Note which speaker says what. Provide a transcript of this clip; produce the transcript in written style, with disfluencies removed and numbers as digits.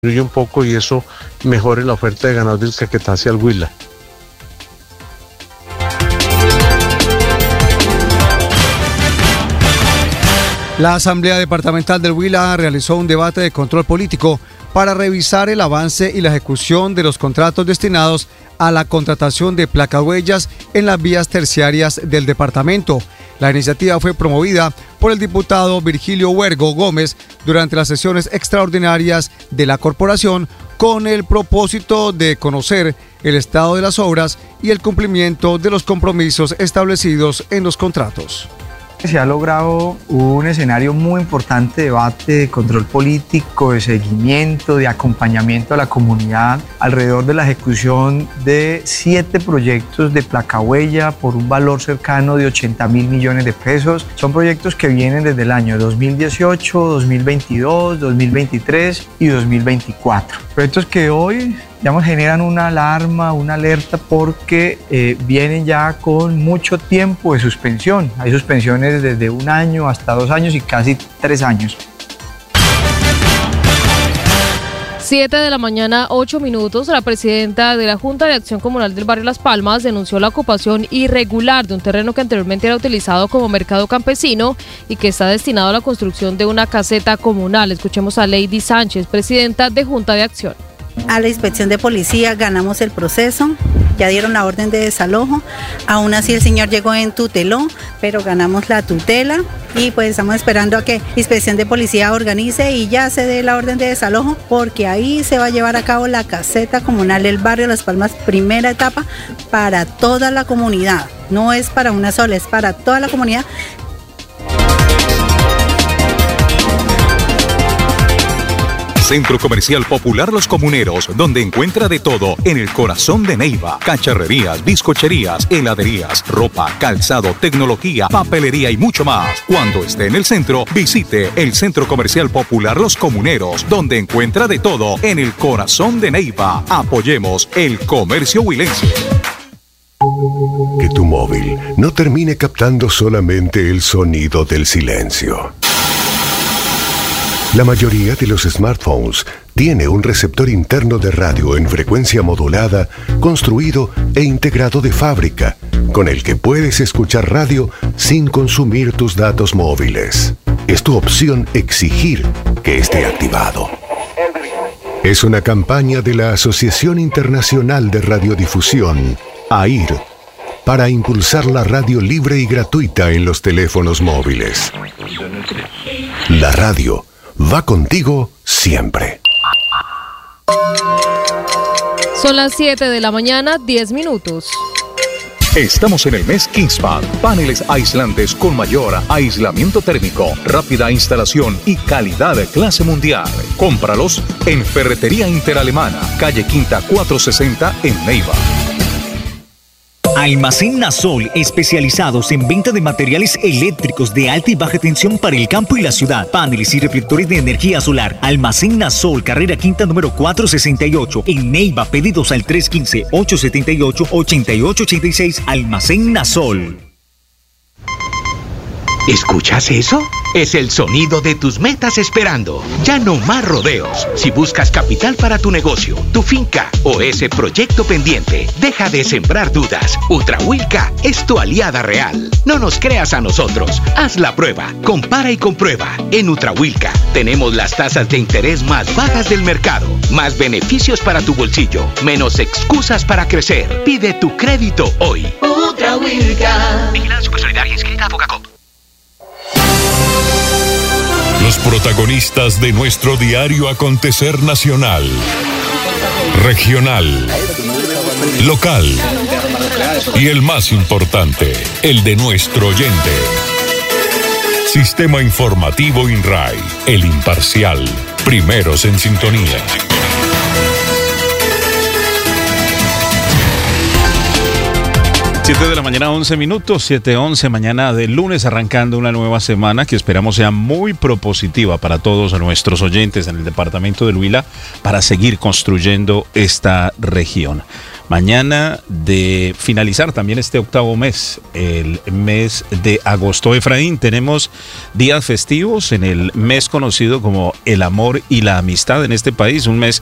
Speaker 1: un poco y eso mejore la oferta de ganado del Caquetá hacia el Huila.
Speaker 2: La Asamblea Departamental del Huila realizó un debate de control político para revisar el avance y la ejecución de los contratos destinados a la contratación de placahuellas en las vías terciarias del departamento. La iniciativa fue promovida por el diputado Virgilio Huergo Gómez durante las sesiones extraordinarias de la corporación con el propósito de conocer el estado de las obras y el cumplimiento de los compromisos establecidos en los contratos.
Speaker 3: Se ha logrado un escenario muy importante de debate, de control político, de seguimiento, de acompañamiento a la comunidad alrededor de la ejecución de 7 proyectos de placahuella por un valor cercano de 80.000 millones de pesos. Son proyectos que vienen desde el año 2018, 2022, 2023 y 2024. Proyectos que hoy generan una alarma, una alerta porque vienen ya con mucho tiempo de suspensión. Hay suspensiones desde 1 año hasta 2 años y casi 3 años.
Speaker 4: 7 de la mañana, 8 minutos. La presidenta de la Junta de Acción Comunal del barrio Las Palmas denunció la ocupación irregular de un terreno que anteriormente era utilizado como mercado campesino y que está destinado a la construcción de una caseta comunal. Escuchemos a Lady Sánchez, presidenta de Junta de Acción.
Speaker 5: A la inspección de policía ganamos el proceso, ya dieron la orden de desalojo, aún así el señor llegó en tuteló, pero ganamos la tutela y pues estamos esperando a que inspección de policía organice y ya se dé la orden de desalojo, porque ahí se va a llevar a cabo la caseta comunal del barrio Las Palmas, primera etapa para toda la comunidad, no es para una sola, es para toda la comunidad.
Speaker 6: Centro Comercial Popular Los Comuneros, donde encuentra de todo en el corazón de Neiva. Cacharrerías, bizcocherías, heladerías, ropa, calzado, tecnología, papelería y mucho más. Cuando esté en el centro, visite el Centro Comercial Popular Los Comuneros, donde encuentra de todo en el corazón de Neiva. Apoyemos el comercio huilense.
Speaker 7: Que tu móvil no termine captando solamente el sonido del silencio. La mayoría de los smartphones tiene un receptor interno de radio en frecuencia modulada, construido e integrado de fábrica, con el que puedes escuchar radio sin consumir tus datos móviles. Es tu opción exigir que esté activado. Es una campaña de la Asociación Internacional de Radiodifusión, AIR, para impulsar la radio libre y gratuita en los teléfonos móviles. La radio va contigo siempre.
Speaker 4: Son las 7 de la mañana, 10 minutos.
Speaker 6: Estamos en el mes Kingspan. Paneles aislantes con mayor aislamiento térmico, rápida instalación y calidad de clase mundial. Cómpralos en Ferretería Interalemana, calle Quinta 460 en Neiva.
Speaker 8: Almacén Nasol, especializados en venta de materiales eléctricos de alta y baja tensión para el campo y la ciudad. Paneles y reflectores de energía solar. Almacén Nasol, carrera quinta número 468. En Neiva, pedidos al 315-878-8886. Almacén Nasol.
Speaker 9: ¿Escuchas eso? Es el sonido de tus metas esperando. Ya no más rodeos. Si buscas capital para tu negocio, tu finca o ese proyecto pendiente, deja de sembrar dudas. Ultrahuilca es tu aliada real. No nos creas a nosotros. Haz la prueba. Compara y comprueba. En Ultrahuilca tenemos las tasas de interés más bajas del mercado. Más beneficios para tu bolsillo. Menos excusas para crecer. Pide tu crédito hoy.
Speaker 10: Ultrahuilca.
Speaker 9: Vigilada Supersolidaria inscrita a Focacop.
Speaker 11: Los protagonistas de nuestro diario acontecer nacional, regional, local y el más importante, el de nuestro oyente. Sistema Informativo INRAI, el imparcial, primeros en sintonía.
Speaker 12: 7 de la mañana, 11 minutos, 7:11, mañana de lunes, arrancando una nueva semana que esperamos sea muy propositiva para todos nuestros oyentes en el departamento del Huila para seguir construyendo esta región. Mañana de finalizar también este octavo mes, el mes de agosto. Efraín, tenemos días festivos en el mes conocido como el amor y la amistad en este país, un mes